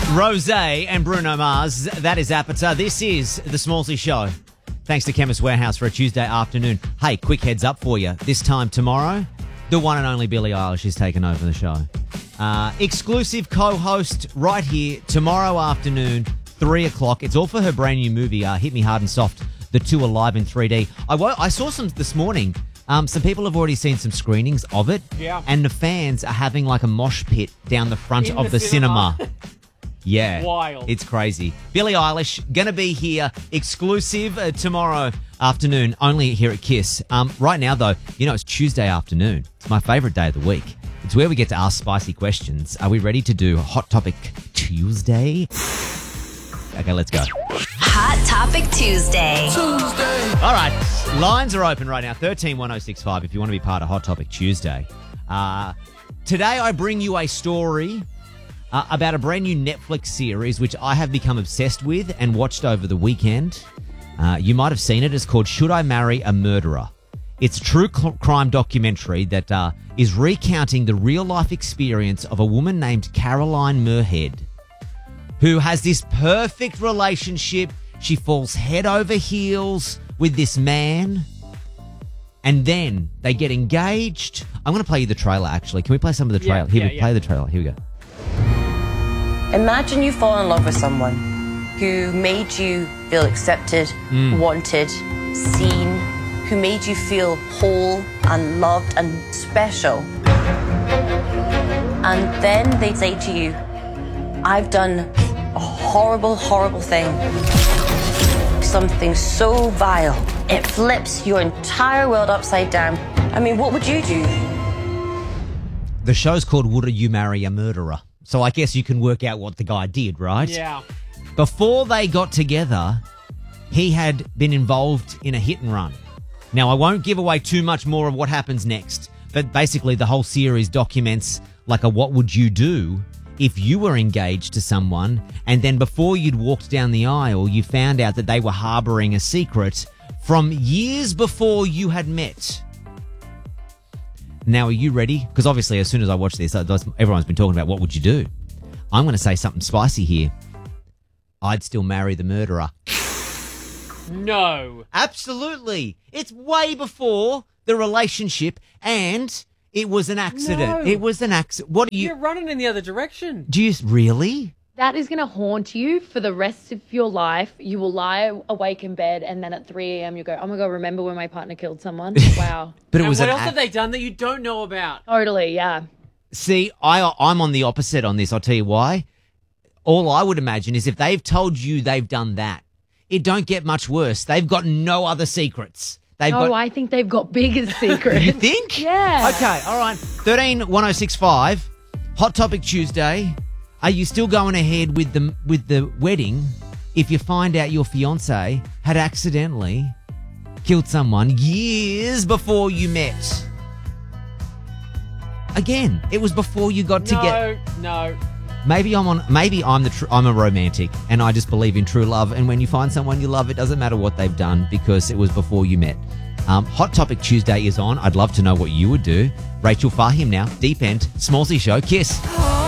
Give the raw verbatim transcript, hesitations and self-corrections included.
Rosé and Bruno Mars. That is Appetite. This is the Smallsy Show. Thanks to Chemist Warehouse for a Tuesday afternoon. Hey, quick heads up for you. This time tomorrow, the one and only Billie Eilish is taking over the show. Uh, exclusive co-host right here tomorrow afternoon, three o'clock. It's all for her brand new movie, uh, Hit Me Hard and Soft, The Two Alive in three D. I, wo- I saw some this morning. Um, some people have already seen some screenings of it. Yeah. And the fans are having like a mosh pit down the front In of the the cinema. cinema. Yeah. Wild. It's crazy. Billie Eilish going to be here exclusive uh, tomorrow afternoon, only here at Kiss. Um, right now, though, you know, it's Tuesday afternoon. It's my favourite day of the week. It's where we get to ask spicy questions. Are we ready to do Hot Topic Tuesday? Okay, let's go. Hot Topic Tuesday. Tuesday. All right. Lines are open right now. thirteen one oh six five if you want to be part of Hot Topic Tuesday. Uh, today I bring you a story uh, about a brand new Netflix series which I have become obsessed with and watched over the weekend. Uh, you might have seen it. It's called Should I Marry a Murderer? It's a true cl- crime documentary that uh, is recounting the real-life experience of a woman named Caroline Murhead, who has this perfect relationship. She falls head over heels with this man, and then they get engaged. I'm going to play you the trailer, actually. Can we play some of the trailer? Yeah, Here, yeah, we yeah. play the trailer. Here we go. Imagine you fall in love with someone who made you feel accepted, wanted, seen, who made you feel whole and loved and special. And then they say to you, I've done a horrible, horrible thing. Something so vile. It flips your entire world upside down. I mean, what would you do? The show's called Would You Marry a Murderer? So I guess you can work out what the guy did, right? Yeah. Before they got together, he had been involved in a hit and run. Now, I won't give away too much more of what happens next, but basically the whole series documents like a what would you do if you were engaged to someone and then before you'd walked down the aisle, you found out that they were harboring a secret from years before you had met. Now, are you ready? Because obviously, as soon as I watch this, everyone's been talking about what would you do. I'm going to say something spicy here. I'd still marry the murderer. No. Absolutely. It's way before the relationship and it was an accident. No. It was an accident. What do you... You're running in the other direction. Do you... Really? That is going to haunt you for the rest of your life. You will lie awake in bed and then at three a.m. you go, oh my God, remember when my partner killed someone? Wow. But it And was what an else ac- have they done that you don't know about? Totally, yeah. See, I, I'm on the opposite on this. I'll tell you why. All I would imagine is if they've told you they've done that, it don't get much worse. They've got no other secrets. They've No, got... I think they've got bigger secrets. You think? Yeah. Okay, all right. thirteen one oh six five, Hot Topic Tuesday. Are you still going ahead with the with the wedding if you find out your fiancé had accidentally killed someone years before you met? Again, it was before you got together. No, no. Maybe I'm on. Maybe I'm the. Tr- I'm a romantic, and I just believe in true love. And when you find someone you love, it doesn't matter what they've done because it was before you met. Um, Hot Topic Tuesday is on. I'd love to know what you would do. Rachel Fahim now. Deep End. Smallsy Show. Kiss.